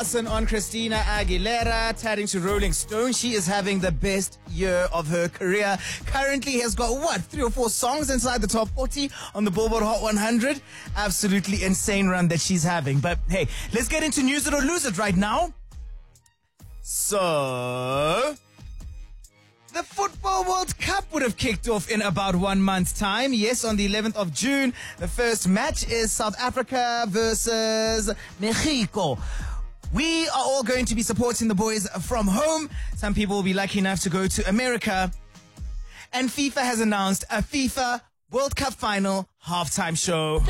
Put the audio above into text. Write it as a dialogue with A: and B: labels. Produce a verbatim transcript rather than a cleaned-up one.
A: On Christina Aguilera, tagging to Rolling Stone. She is having the best year of her career. Currently has got, what, three or four songs inside the top forty on the Billboard Hot one hundred. Absolutely insane run that she's having. But hey, let's get into News It or Lose It right now. So, the Football World Cup would have kicked off in about one month's time. Yes, on the eleventh of June. The first match is South Africa versus Mexico. We are all going to be supporting the boys from home. Some people will be lucky enough to go to America. And FIFA has announced a FIFA World Cup final halftime show.